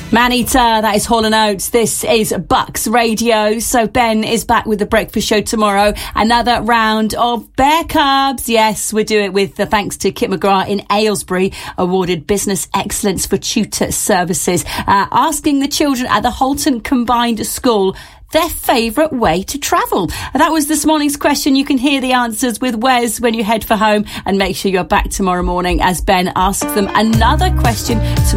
Maneater, that is Hall & Oates. This is Bucks Radio. So Ben is back with the breakfast show tomorrow. Another round of Bear Cubs. Yes, we do it with thanks to Kit McGrath in Aylesbury, awarded Business Excellence for Tutor Services, asking the children at the Halton Combined School their favourite way to travel. That was this morning's question. You can hear the answers with Wes when you head for home, and make sure you're back tomorrow morning as Ben asks them another question tomorrow.